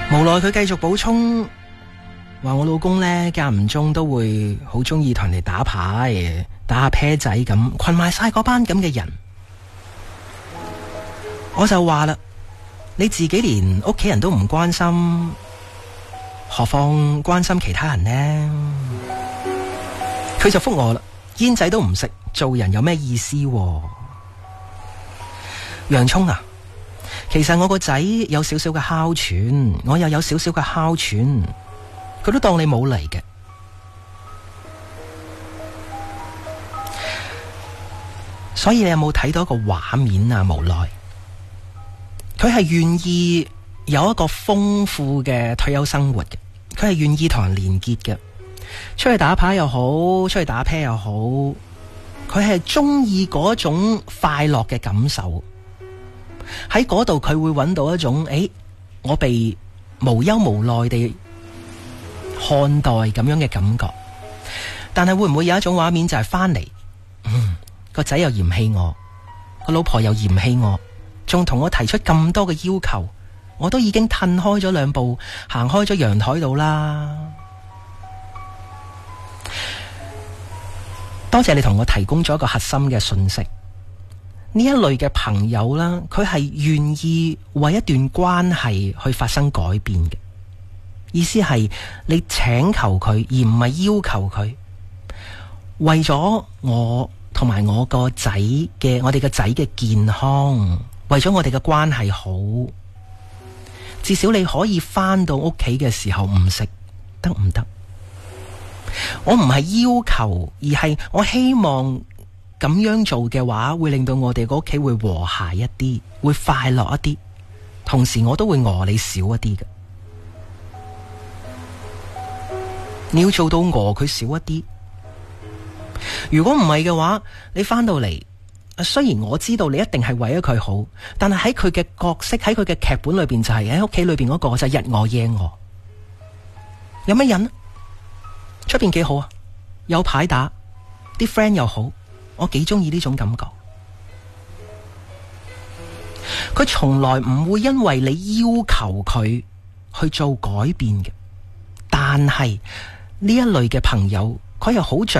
無奈佢繼續補充話，我老公呢間唔中都會好中意同人哋打牌，打下啤仔咁，群埋晒嗰班咁嘅人。我就話啦，你自己連屋企人都唔關心，何況關心其他人呢？佢就覆我啦，煙仔都唔食，做人有咩意思喎？洋蔥啊，其實我個仔有少少嘅哮喘，我又有少少嘅哮喘，佢都當你冇嚟嘅。所以你有冇睇到一個畫面啊？無奈佢係願意有一個豐富嘅退休生活嘅，佢係願意同人連結嘅，出去打牌又好，出去打啤又好，佢係中意嗰種快樂嘅感受。喺嗰度佢會揾到一種我被無憂無奈地看待咁樣嘅感覺。但係會唔會有一種畫面就係翻嚟，個仔又嫌棄我，個老婆又嫌棄我，仲同我提出咁多嘅要求，我都已經褪開咗兩步，行開咗陽台度啦。多謝你同我提供咗一個核心嘅信息。呢一類嘅朋友啦，佢係願意為一段關係去發生改變嘅。意思係你請求佢，而唔係要求佢。為咗我同埋我個仔嘅，我哋個仔嘅健康，為咗我哋嘅關係好，至少你可以返到屋企嘅時候唔食，得唔得？我唔係要求，而係我希望咁樣做嘅話，會令到我哋個屋企會和諧一啲，會快樂一啲。同時我都會餓你少一啲嘅。你要做到餓佢少一啲。如果唔係嘅話，你返到嚟，雖然我知道你一定係為咗佢好，但係喺佢嘅角色，喺佢嘅劇本裏邊，就係喺屋企裏邊嗰個就係日餓夜餓。有咩癮？出邊幾好啊，有牌打，啲 friend 又好，我幾中意呢種感覺。佢從來唔會因為你要求佢去做改變嘅，但係呢一類嘅朋友，佢又好